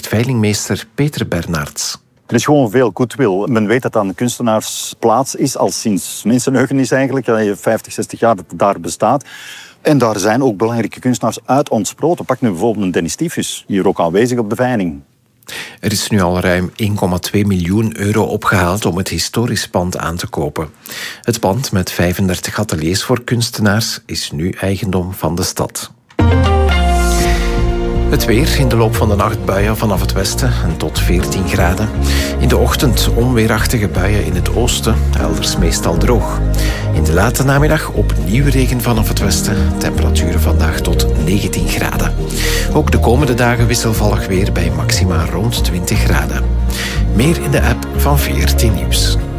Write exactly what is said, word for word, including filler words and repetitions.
veilingmeester Peter Bernards. Er is gewoon veel goodwill. Men weet dat dat een kunstenaarsplaats is, al sinds mensenheugenis eigenlijk. vijftig, zestig jaar dat het daar bestaat. En daar zijn ook belangrijke kunstenaars uit ontsproten. Pak nu bijvoorbeeld een Dennis Stiefus, hier ook aanwezig op de veiling. Er is nu al ruim één komma twee miljoen euro opgehaald om het historisch pand aan te kopen. Het pand met vijfendertig ateliers voor kunstenaars is nu eigendom van de stad. Het weer, in de loop van de nacht buien vanaf het westen en tot veertien graden. In de ochtend onweerachtige buien in het oosten, elders meestal droog. In de late namiddag opnieuw regen vanaf het westen. Temperaturen vandaag tot negentien graden. Ook de komende dagen wisselvallig weer bij maxima rond twintig graden. Meer in de app van veertien Nieuws.